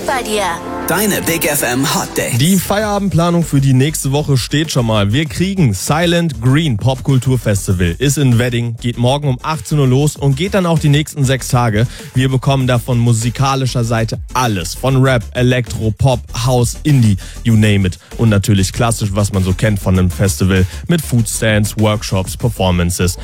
bei dir. Deine Big FM Hot Dates. Die Feierabendplanung für die nächste Woche steht schon mal. Wir kriegen Silent Green Popkulturfestival. Ist in Wedding, geht morgen um 18 Uhr los und geht dann auch die nächsten 6 Tage. Wir bekommen da von musikalischer Seite alles. Von Rap, Elektro, Pop, House, Indie, you name it. Und natürlich klassisch, was man so kennt von einem Festival mit Foodstands, Workshops, Performances.